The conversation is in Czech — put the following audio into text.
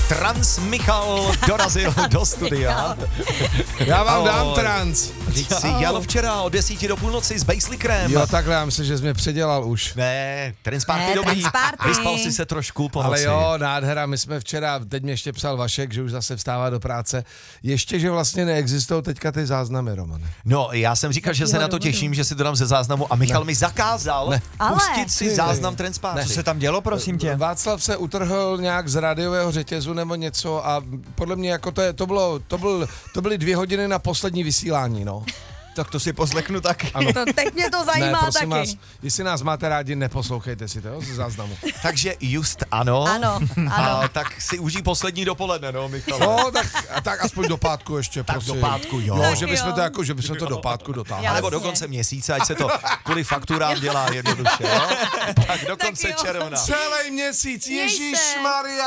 Trans Michal dorazil do studia. Já vám dám trans. Teď jsi jel včera od 10 do půlnoci s Baselikrem. Jo, takhle, já myslím, že jsi mě předělal už. Ne, Transparty dobrý. Transparty. Vyspal jsi se trošku po Ale noci. jo, nádhera, my jsme včera, teď mě ještě psal Vašek, že už zase vstává do práce. Ještě, že vlastně neexistují teďka ty záznamy, Romane. No, já jsem říkal, že se na to těším, že si to dám ze záznamu a Michal mi zakázal pustit si záznam Transparty. Co se tam dělo, prosím tě? Václav se utrhl nějak z rádiového řetězu nebo něco a podle mě jako to byly 2 hodiny na poslední vysílání, no. Tak to si poslechnu taky. Ano. To teď mě to Ne, zajímá prosím taky. vás, jestli nás máte rádi, neposlouchejte si to, jo, ze záznamu. Takže just ano. Ano. A tak si užij poslední dopoledne, no, Michal. No, tak aspoň do pátku ještě, Tak prosím. do pátku, jo. No, Tak že bychom jo. to jako, že bychom to do pátku dotáhli. Já- Nebo Jasně. do konce měsíce, ať se to kvůli fakturám dělá jednoduše, jo? Tak do konce jo. června. Celý měsíc, Měj se. Ježíšmarja.